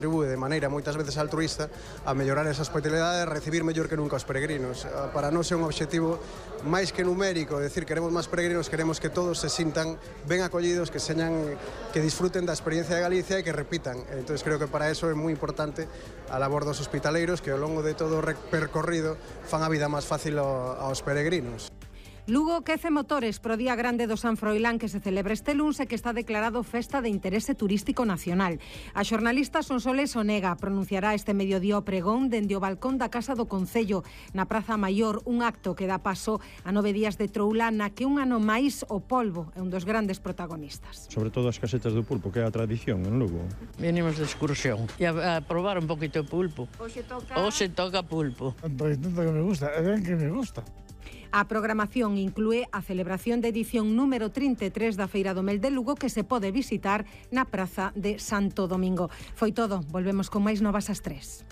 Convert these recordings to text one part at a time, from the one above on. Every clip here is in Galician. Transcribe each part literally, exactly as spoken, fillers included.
Contribúe de maneira moitas veces altruista a mellorar esa hospitalidade e recibir mellor que nunca os peregrinos. Para nós é un obxectivo máis que numérico, é dicir, queremos máis peregrinos, queremos que todos se sintan ben acollidos, que señan, que disfruten da experiencia de Galicia e que repitan. Entonces creo que para eso é moi importante a labor dos hospitaleiros que ao longo de todo o percorrido fan a vida máis fácil aos peregrinos. Lugo quece motores pro Día Grande do San Froilán que se celebra este luns e que está declarado Festa de Interese Turístico Nacional. A xornalista Sonsoles Onega pronunciará este mediodía o pregón dende o balcón da Casa do Concello na Praza Maior, un acto que dá paso a nove días de troula na que un ano máis o polvo é un dos grandes protagonistas. Sobre todo as casetas do pulpo, que é a tradición en Lugo. Venimos de excursión e a, a probar un poquito de pulpo. Hoxe toca... Hoxe toca pulpo. Pois tanto que me gusta, é ben que me gusta. A programación inclúe a celebración de edición número trinta e tres da Feira do Mel de Lugo que se pode visitar na Praza de Santo Domingo. Foi todo, volvemos con máis novas ás tres.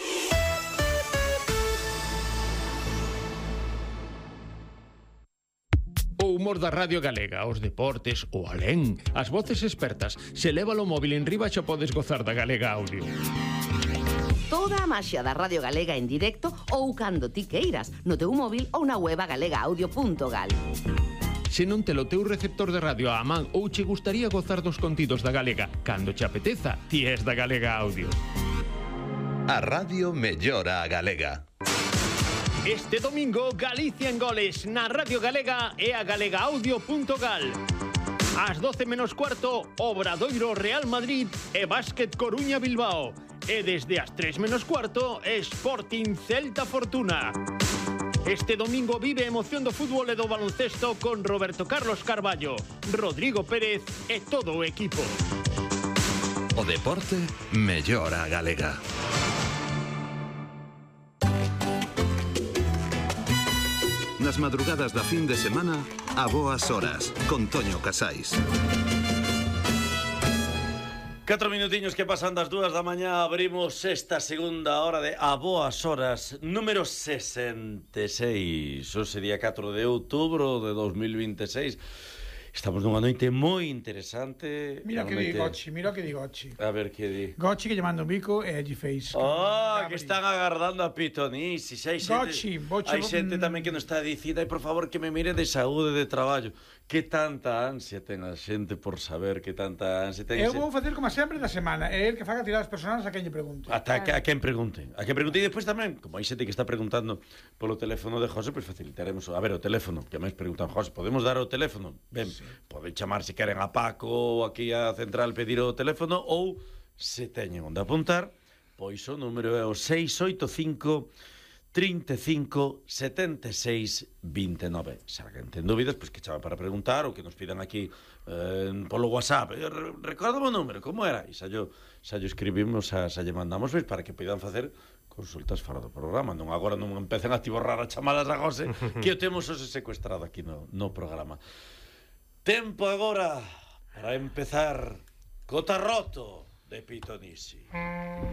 O humor da Radio Galega, os deportes, o alén, as voces expertas. Se leva o móvil en riba xa podes gozar da Galega Audio. Toda a maxia da Radio Galega en directo ou cando ti queiras, no teu móvil ou na web galegaaudio punto gal. Se non te lo teu receptor de radio á man ou che gustaría gozar dos contidos da Galega, cando che apeteza, ti és da Galega Audio. A radio mellora a Galega. Este domingo, Galicia en goles na Radio Galega e a galegaaudio punto gal. Ás doce menos cuarto, Obradoiro Real Madrid e Básquet Coruña Bilbao. E desde as tres menos cuarto, Sporting Celta Fortuna. Este domingo vive a emoción do fútbol e do baloncesto con Roberto Carlos Carballo, Rodrigo Pérez e todo o equipo. O deporte mellora a Galega. Nas madrugadas da fin de semana, a boas horas, con Toño Casais. Catro minutiños que pasan das dúas da mañá, abrimos esta segunda hora de A Boas Horas, número sesenta e seis. Hoxe día catro de outubro de dos mil vinte e seis. Estamos nunha noite moi interesante. Mira que noite... di Gochi, mira que di Gochi. A ver que di. Gochi que lle manda un bico e lle fez. Oh, que están agardando a Pitonisi. Hai xente, Gochi, boche, hai xente tamén que nos está a dicir, ai, por favor, que me mire de saúde, de traballo. Que tanta ansia ten a xente por saber, que tanta ansia ten. Eu vou facer como sempre da semana, é el que faga tirar as persoas a quen lle pregunte. Ata a, a quen pregunte. A quen pregunte e despois tamén, como hai xente que está preguntando polo teléfono de José, pois facilitaremos, a ver, o teléfono, que máis preguntan, José, podemos dar o teléfono? Ben, sí. Poden chamar se queren a Paco ou aquí a central pedir o teléfono, ou se teñen onde apuntar, pois o número é o seis oito cinco, trinta e cinco, setenta e seis, vinte e nove. Se alguén ten dúbidas, pois que chame para preguntar ou que nos pidan aquí eh, polo WhatsApp. Eh, Recórdame o número, como era? E xa yo, xa yo escribimos, xa, xa lle mandamos, pois, para que poidan facer consultas fora do programa. Non agora non empecen a tiborrar as chamadas a José, que o temos hoxe secuestrado aquí no, no programa. Tempo agora para empezar co tarroto de Pitonisi.